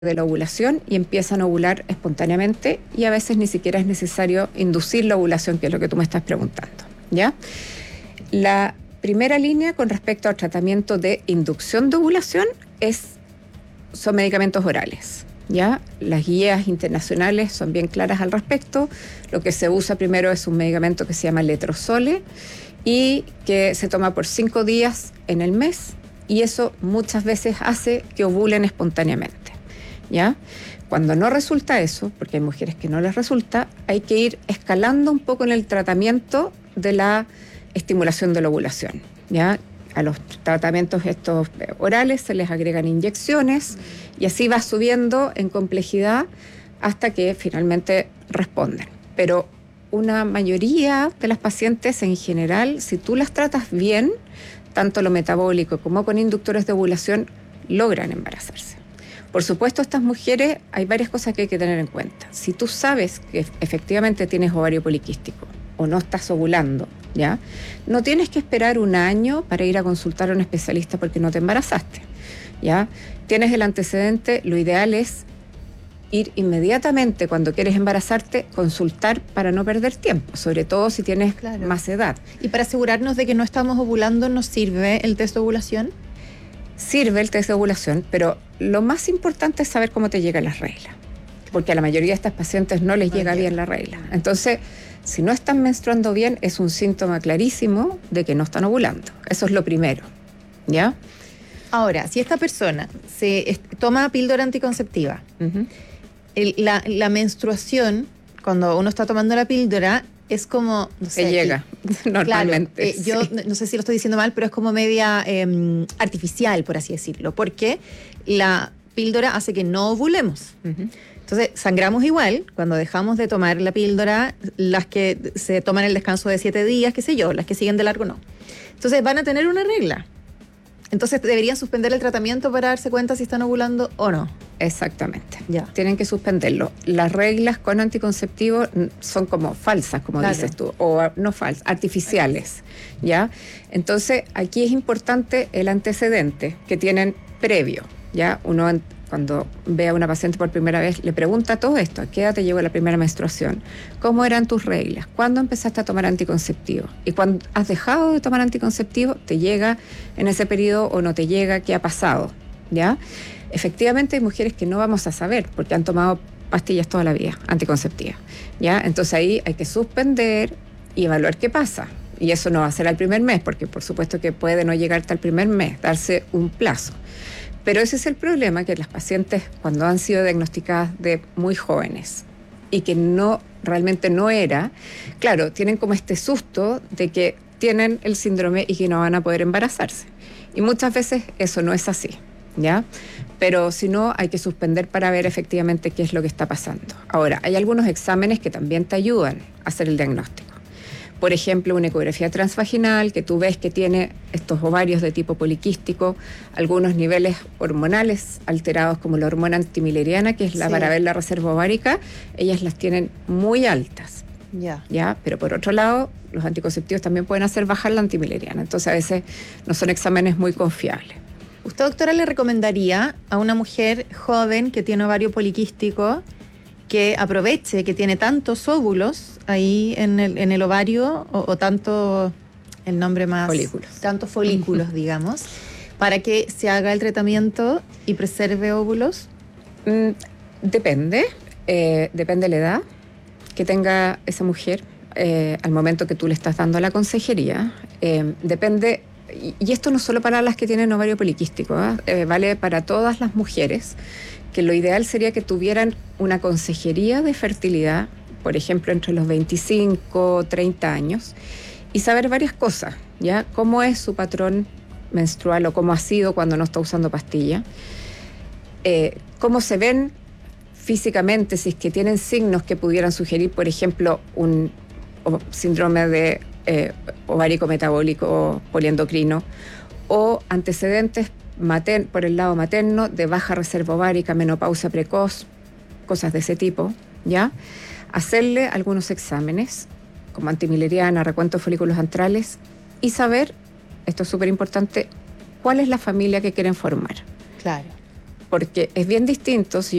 de la ovulación y empiezan a ovular espontáneamente y a veces ni siquiera es necesario inducir la ovulación, que es lo que tú me estás preguntando, ¿ya? La primera línea con respecto al tratamiento de inducción de ovulación son medicamentos orales, ¿ya? Las guías internacionales son bien claras al respecto. Lo que se usa primero es un medicamento que se llama letrozole y que se toma por 5 días en el mes, y eso muchas veces hace que ovulen espontáneamente, ¿ya? Cuando no resulta eso, porque hay mujeres que no les resulta, hay que ir escalando un poco en el tratamiento de la estimulación de la ovulación, ¿ya? A los tratamientos estos orales se les agregan inyecciones y así va subiendo en complejidad hasta que finalmente responden. Pero una mayoría de las pacientes en general, si tú las tratas bien, tanto lo metabólico como con inductores de ovulación, logran embarazarse. Por supuesto, estas mujeres, hay varias cosas que hay que tener en cuenta. Si tú sabes que efectivamente tienes ovario poliquístico o no estás ovulando, ¿ya? No tienes que esperar un año para ir a consultar a un especialista porque no te embarazaste, ¿ya? Tienes el antecedente, lo ideal es ir inmediatamente cuando quieres embarazarte, consultar para no perder tiempo, sobre todo si tienes más edad. ¿Y para asegurarnos de que no estamos ovulando, nos sirve el test de ovulación? Sirve el test de ovulación, pero lo más importante es saber cómo te llegan las reglas, porque a la mayoría de estas pacientes no les llega bien la regla. Entonces, si no están menstruando bien, es un síntoma clarísimo de que no están ovulando. Eso es lo primero, ¿ya? Ahora, si esta persona toma píldora anticonceptiva, la menstruación, cuando uno está tomando la píldora, es como, no sé, que llega normalmente. Claro, yo no sé si lo estoy diciendo mal, pero es como media artificial, por así decirlo, porque la píldora hace que no ovulemos. Entonces, sangramos igual cuando dejamos de tomar la píldora, las que se toman el descanso de 7 días, qué sé yo, las que siguen de largo no. Entonces, van a tener una regla. Entonces, deberían suspender el tratamiento para darse cuenta si están ovulando o no. Exactamente. Ya. Tienen que suspenderlo. Las reglas con anticonceptivos son como falsas, como dices tú, o no falsas, artificiales, ¿ya? Entonces, aquí es importante el antecedente que tienen previo, ¿ya? Uno cuando ve a una paciente por primera vez le pregunta todo esto: ¿a qué edad te llegó la primera menstruación? ¿Cómo eran tus reglas? ¿Cuándo empezaste a tomar anticonceptivo? Y cuando has dejado de tomar anticonceptivo, ¿te llega en ese periodo o no te llega? ¿Qué ha pasado? ¿Ya? Efectivamente hay mujeres que no vamos a saber porque han tomado pastillas toda la vida, anticonceptivas, ¿ya? Entonces ahí hay que suspender y evaluar qué pasa. Y eso no va a ser al primer mes, porque por supuesto que puede no llegar hasta el primer mes, darse un plazo. Pero ese es el problema, que las pacientes, cuando han sido diagnosticadas de muy jóvenes y que realmente no era, claro, tienen como este susto de que tienen el síndrome y que no van a poder embarazarse. Y muchas veces eso no es así, ¿ya? Pero si no, hay que suspender para ver efectivamente qué es lo que está pasando. Ahora, hay algunos exámenes que también te ayudan a hacer el diagnóstico. Por ejemplo, una ecografía transvaginal, que tú ves que tiene estos ovarios de tipo poliquístico, algunos niveles hormonales alterados, como la hormona antimileriana, que es la para ver la reserva ovárica, ellas las tienen muy altas. ¿Ya? Pero por otro lado, los anticonceptivos también pueden hacer bajar la antimileriana. Entonces, a veces no son exámenes muy confiables. ¿Usted, doctora, le recomendaría a una mujer joven que tiene ovario poliquístico que aproveche que tiene tantos óvulos ahí en el ovario o tanto, el nombre más... Folículos. Tantos folículos, digamos, para que se haga el tratamiento y preserve óvulos? Depende de la edad que tenga esa mujer al momento que tú le estás dando la consejería. Depende, y esto no solo para las que tienen ovario poliquístico, vale para todas las mujeres, que lo ideal sería que tuvieran una consejería de fertilidad, por ejemplo, entre los 25, 30 años, y saber varias cosas, ¿ya? Cómo es su patrón menstrual o cómo ha sido cuando no está usando pastilla, cómo se ven físicamente, si es que tienen signos que pudieran sugerir, por ejemplo, un síndrome de ovárico metabólico poliendocrino, o antecedentes por el lado materno de baja reserva ovárica, menopausia precoz, cosas de ese tipo, ¿ya? Hacerle algunos exámenes como antimileriana, recuento de folículos antrales, y saber, esto es súper importante, cuál es la familia que quieren formar. Claro. porque es bien distinto si